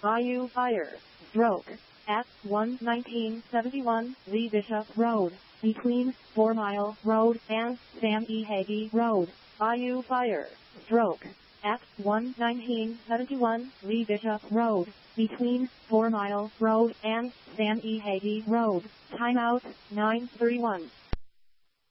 IU Fire. Stroke. At 11971 Lee Bishop Road, between 4 Mile Road and Sam E. Hagee Road. IU Fire. Stroke. At 11971 Lee Bishop Road, between 4 Mile Road and Sam E. Hagee Road. Timeout 9:31.